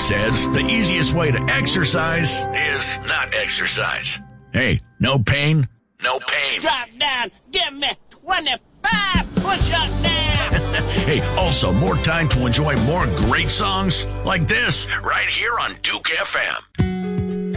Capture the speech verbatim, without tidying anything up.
says the easiest way to exercise is not exercise. Hey, no pain, no pain. Drop down, give me twenty-five push-ups now. Hey, also more time to enjoy more great songs like this right here on Duke F M.